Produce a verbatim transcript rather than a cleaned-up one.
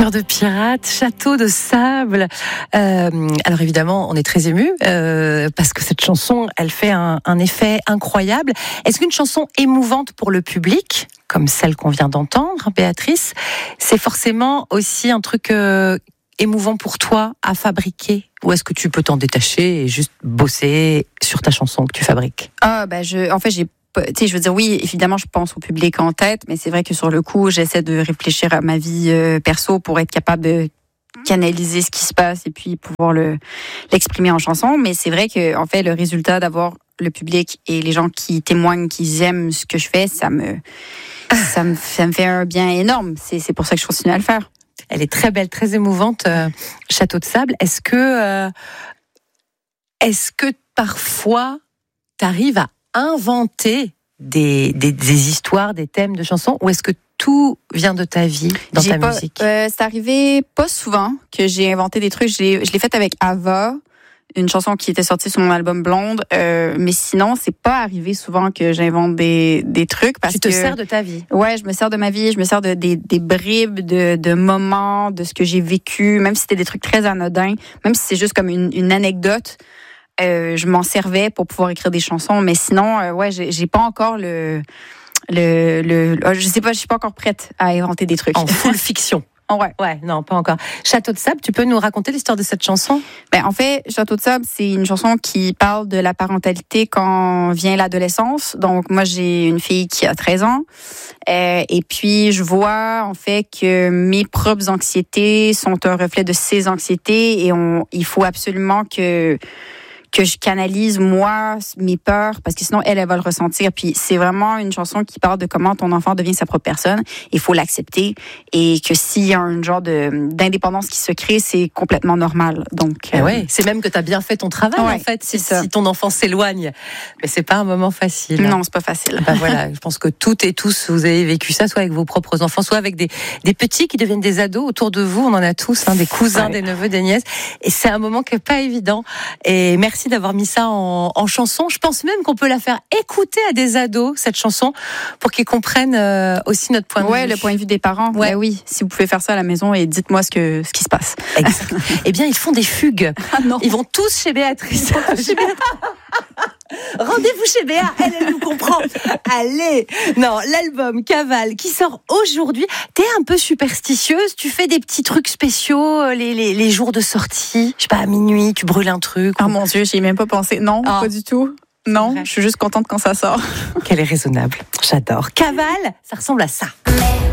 Cœur de pirate, château de sable. Euh, alors évidemment, on est très ému euh, parce que cette chanson, elle fait un, un effet incroyable. Est-ce qu'une chanson émouvante pour le public, comme celle qu'on vient d'entendre, Béatrice, c'est forcément aussi un truc euh, émouvant pour toi à fabriquer? Ou est-ce que tu peux t'en détacher et juste bosser sur ta chanson que tu fabriques? Ah, bah je, en fait, j'ai Tu sais, je veux dire, oui, évidemment, je pense au public en tête, mais c'est vrai que sur le coup, j'essaie de réfléchir à ma vie euh, perso pour être capable de canaliser ce qui se passe et puis pouvoir le, l'exprimer en chanson. Mais c'est vrai que, en fait, le résultat d'avoir le public et les gens qui témoignent qu'ils aiment ce que je fais, ça me, ça me, ça me fait un bien énorme. C'est, c'est pour ça que je continue à le faire. Elle est très belle, très émouvante, euh, Château de sable. Est-ce que, euh, est-ce que parfois, t'arrives à inventer des, des, des histoires, des thèmes de chansons, ou est-ce que tout vient de ta vie dans j'ai ta pas, musique? euh, C'est arrivé pas souvent que j'ai inventé des trucs. Je l'ai, je l'ai fait avec Ava, une chanson qui était sortie sur mon album Blonde. Euh, mais sinon, c'est pas arrivé souvent que j'invente des, des trucs. Parce tu te que, sers de ta vie. Ouais, je me sers de ma vie, je me sers de, des, des bribes de, de moments, de ce que j'ai vécu, même si c'était des trucs très anodins, même si c'est juste comme une, une anecdote. Euh, je m'en servais pour pouvoir écrire des chansons, mais sinon, euh, ouais, j'ai, j'ai pas encore le, le, le, je sais pas, je suis pas encore prête à inventer des trucs. En full fiction. Ouais. Ouais, non, pas encore. Château de sable, tu peux nous raconter l'histoire de cette chanson? Ben, en fait, Château de sable, c'est une chanson qui parle de la parentalité quand vient l'adolescence. Donc, moi, j'ai une fille qui a treize ans. Euh, et puis, je vois, en fait, que mes propres anxiétés sont un reflet de ses anxiétés et on, il faut absolument que, que je canalise, moi, mes peurs, parce que sinon, elle, elle va le ressentir. Puis, c'est vraiment une chanson qui parle de comment ton enfant devient sa propre personne. Il faut l'accepter. Et que s'il y a un genre de, d'indépendance qui se crée, c'est complètement normal. Donc, euh... ouais, c'est même que tu as bien fait ton travail, ouais, en fait, si, si ton enfant s'éloigne. Mais c'est pas un moment facile. Non, c'est pas facile. Ben voilà, je pense que toutes et tous, vous avez vécu ça, soit avec vos propres enfants, soit avec des, des petits qui deviennent des ados autour de vous. On en a tous, hein, des cousins, ouais. Des neveux, des nièces. Et c'est un moment qui est pas évident. Et merci d'avoir mis ça en, en chanson. Je pense même qu'on peut la faire écouter à des ados, cette chanson, pour qu'ils comprennent euh, aussi notre point de ouais, vue. Ouais, le point de vue des parents. Ouais. Ben oui, si vous pouvez faire ça à la maison et dites-moi ce, que, ce qui se passe. Exact. Eh bien, ils font des fugues. Ah non. Ils vont tous chez Béatrice. Chez Béatrice. Rendez-vous chez Béa, elle, elle nous comprend. Allez, non, l'album Cavale qui sort aujourd'hui. T'es un peu superstitieuse, tu fais des petits trucs spéciaux les, les, les jours de sortie. Je sais pas, à minuit, tu brûles un truc. Ah ou... mon Dieu, j'y ai même pas pensé. Non, oh. Pas du tout. Non, je suis juste contente quand ça sort. Qu'elle est raisonnable, j'adore. Cavale, ça ressemble à ça.